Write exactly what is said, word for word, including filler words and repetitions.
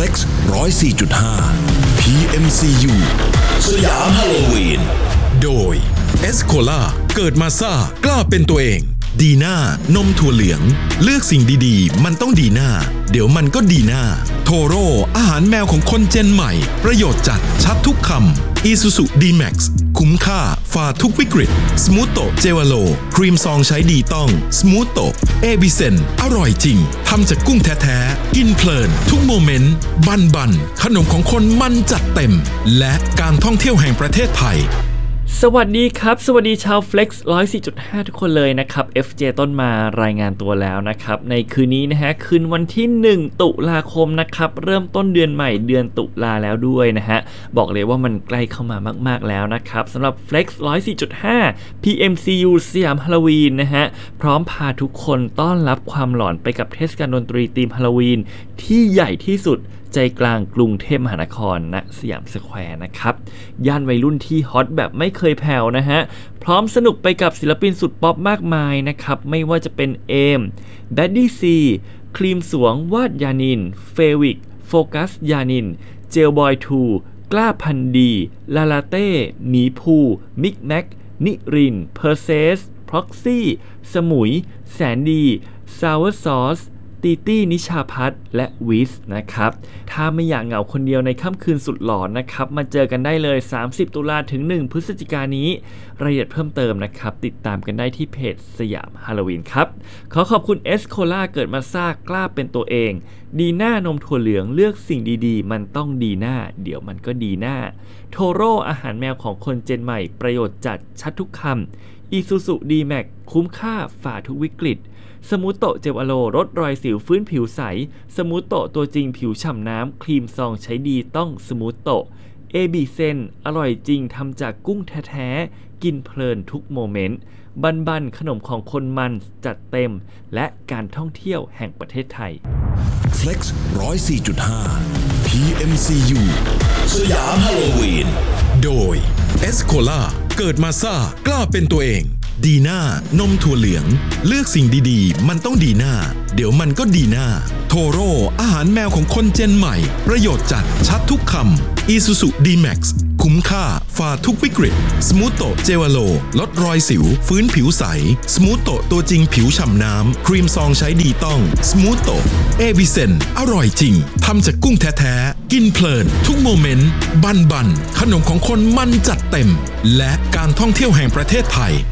Flex หนึ่งศูนย์สี่จุดห้า พี เอ็ม ซี ยู สยามฮาโลวีนโดยเอสโคล่าเกิดมาซ่ากล้าเป็นตัวเองดีน่านมถั่วเหลืองเลือกสิ่งดีๆมันต้องดีน่าเดี๋ยวมันก็ดีน่าโทโร่อาหารแมวของคนเจนใหม่ประโยชน์จัดชัดทุกคำ Isuzu D-Max คุ้มค่าฝ่าทุกวิกฤตสมูทโตเจวาโลครีมซองใช้ดีต้องสมูทโตเอบิเซนอร่อยจริงทำจากกุ้งแท้ๆกินเพลินทุกโมเมนต์บันบันขนมของคนมันจัดเต็มและการท่องเที่ยวแห่งประเทศไทยสวัสดีครับสวัสดีชาว Flex หนึ่งศูนย์สี่จุดห้า ทุกคนเลยนะครับ เอฟ เจ ต้นมารายงานตัวแล้วนะครับในคืนนี้นะฮะคืนวันที่หนึ่งตุลาคมนะครับเริ่มต้นเดือนใหม่เดือนตุลาแล้วด้วยนะฮะบอกเลยว่ามันใกล้เข้ามามากๆแล้วนะครับสำหรับ Flex หนึ่งศูนย์สี่จุดห้า พี เอ็ม ซี ยู สยามฮาโลวีนนะฮะพร้อมพาทุกคนต้อนรับความหลอนไปกับเทศกาลดนตรีธีมฮาโลวีนที่ใหญ่ที่สุดใจกลางกรุงเทพมหานครณสยามสแควร์นะครับย่านวัยรุ่นที่ฮอตแบบไม่เคยแผ่วนะฮะพร้อมสนุกไปกับศิลปินสุดป๊อปมากมายนะครับไม่ว่าจะเป็นเอมแบดดี้ซีครีมสวงวาดยานินเฟวิกโฟกัสยานินเจลบอยทูกล้าพันดีลาลาเต้หมีภูมิกแม็กนิรินเพอร์เซสพ็อกซี่สมุยแสนดีซาวซอสตีตี้นิชาพัฒน์และวิสนะครับถ้าไม่อยากเหงาคนเดียวในค่ำคืนสุดหลอนนะครับมาเจอกันได้เลยสามสิบตุลาถึงหนึ่งพฤศจิกายนนี้รายละเอียดเพิ่มเติมนะครับติดตามกันได้ที่เพจสยามฮาโลวีนครับขอขอบคุณเอสโคล่าเกิดมาซ่ากล้าเป็นตัวเองดีน่านมถั่วเหลืองเลือกสิ่งดีๆมันต้องดีน่าเดี๋ยวมันก็ดีน่าโทโร่อาหารแมวของคนเจนใหม่ประโยชน์จัดชัดทุกคำ Isuzu D-Max คุ้มค่าฝ่าทุกวิกฤตสมูทโตเจลอโลลดรอยสิวฟื้นผิวใสสมูทโตตัวจริงผิวฉ่ำน้ำครีมซองใช้ดีต้องสมูทโตเอบีเซนอร่อยจริงทำจากกุ้งแท้ๆกินเพลินทุกโมเมนต์บันบันขนมของคนมันจัดเต็มและการท่องเที่ยวแห่งประเทศไทย Flex หนึ่งศูนย์สี่จุดห้า พี เอ็ม ซี ยู สยามฮาโลวีนโดยเอสโคล่าเกิดมาซ่ากล้าเป็นตัวเองดีน่านมถั่วเหลืองเลือกสิ่งดีๆมันต้องดีน่าเดี๋ยวมันก็ดีน่าโทโร่อาหารแมวของคนเจนใหม่ประโยชน์จัดชัดทุกคำ Isuzu D-Max คุ้มค่าฝ่าทุกวิกฤตสมูทโตเจวาโลลดรอยสิวฟื้นผิวใสสมูทโตตัวจริงผิวฉ่ำน้ำครีมซองใช้ดีต้องสมูทโตเอบิเซนอร่อยจริงทำจากกุ้งแท้ๆกินเพลินทุกโมเมนต์บันบันขนมของคนมันจัดเต็มและการท่องเที่ยวแห่งประเทศไทย